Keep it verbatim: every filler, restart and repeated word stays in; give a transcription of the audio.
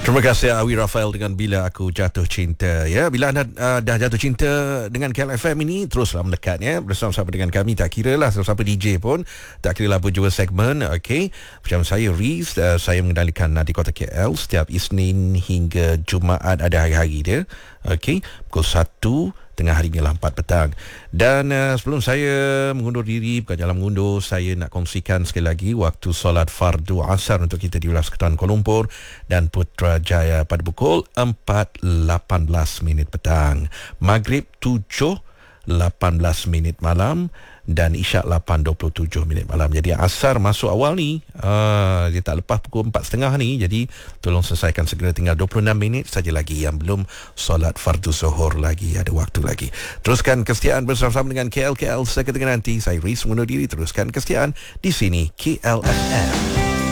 Terima kasih Awi Rafael dengan Bila Aku Jatuh Cinta. Ya, bila anda uh, dah jatuh cinta dengan K L F M ini, teruslah mendekat ya, bersama-sama dengan kami. Tak kira lah siapa D J pun, tak kira lah penjual segmen. Okey, macam saya Riz, uh, saya mengendalikan uh, di Kota K L setiap Isnin hingga Jumaat, ada hari-hari dia. Okey, pukul satu tengah hari ialah empat petang. Dan uh, sebelum saya mengundur diri, bukan jalan mengundur, saya nak kongsikan sekali lagi waktu solat fardu asar untuk kita di wilayah sekitaran Kuala Lumpur dan Putrajaya pada pukul empat lapan belas minit petang. Maghrib tujuh lapan belas minit malam dan isyak lapan dua puluh tujuh minit malam. Jadi asar masuk awal ni, uh, dia tak lepas pukul empat tiga puluh ni. Jadi tolong selesaikan segera, tinggal dua puluh enam minit saja lagi yang belum solat fardu zuhur lagi, ada waktu lagi. Teruskan kesetiaan bersama-sama dengan K L K L. Seketika nanti saya Riz mengundur diri. Teruskan kesetiaan di sini K L F M.